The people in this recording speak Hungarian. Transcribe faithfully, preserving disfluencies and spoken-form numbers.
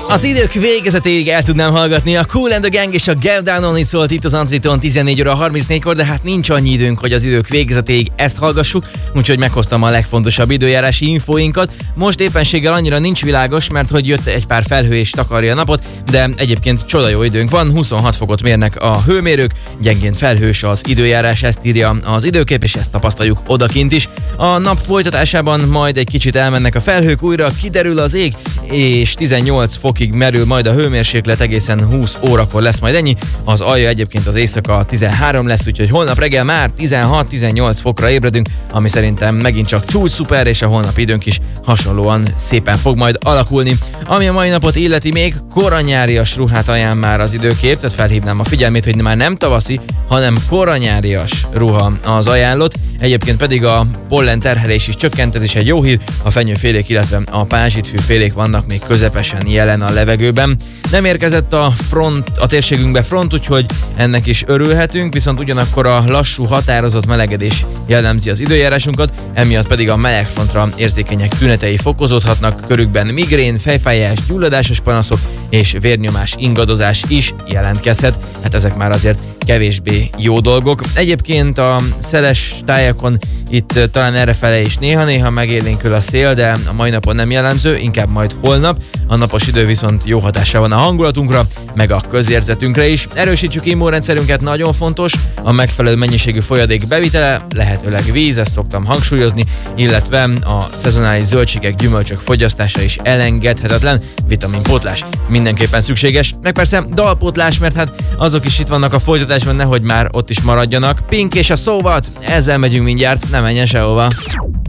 Az idők végezetéig el tudnám hallgatni a Kool and the Gang és a Get Down On It szólt itt az Antriton tizennégy óra harmincnégykor, de hát nincs annyi időnk, hogy az idők végezetéig ezt hallgassuk, úgyhogy meghoztam a legfontosabb időjárási infóinkat. Most éppenséggel annyira nincs világos, mert hogy jött egy pár felhő és takarja a napot, de egyébként csoda jó időnk van, huszonhat fokot mérnek a hőmérők, gyengén felhős az időjárás, ezt írja az időkép, és ezt tapasztaljuk odakint is. A nap folytatásában majd egy kicsit elmennek a felhők, újra kiderül az ég, és tizennyolc fokig merül majd a hőmérséklet, egészen húsz órakor lesz majd ennyi. Az alja egyébként az éjszaka tizenhárom lesz, úgyhogy holnap reggel már tizenhat-tizennyolc fokra ébredünk, ami szerintem megint csak csúcs szuper, és a holnapi időnk is hasonlóan szépen fog majd alakulni. Ami a mai napot illeti, még koranyárias ruhát ajánl már az időkép, tehát felhívnám a figyelmét, hogy már nem tavaszi, hanem koranyárias ruha az ajánlott. Egyébként pedig a pollen terhelés is csökkent, ez is egy jó hír, a fenyőfélék, illetve a pázsitfűfélék vannak még közepesen jelen a levegőben. Nem érkezett a front, a térségünkbe front, úgyhogy ennek is örülhetünk, viszont ugyanakkor a lassú, határozott melegedés jellemzi az időjárásunkat, emiatt pedig a melegfrontra érzékenyek tünetei fokozódhatnak, körükben migrén, fejfájás, gyulladásos panaszok és vérnyomás ingadozás is jelentkezhet. Hát ezek már azért kevésbé jó dolgok. Egyébként a szeles tájakon itt talán errefele is néha-néha megélénkül a szél, de a mai napon nem jellemző, inkább majd holnap. A napos idő viszont jó hatással van a hangulatunkra, meg a közérzetünkre is. Erősítsük immunrendszerünket, nagyon fontos, a megfelelő mennyiségű folyadék bevitele, lehetőleg víz, ezt szoktam hangsúlyozni, illetve a szezonális zöldségek, gyümölcsök fogyasztása is elengedhetetlen, vitaminpótlás mindenképpen szükséges, meg persze dalpótlás, mert hát azok is itt vannak a folytatásban, nehogy már ott is maradjanak. Pink és a So What, ezzel megyünk mindjárt, ne menjen sehova.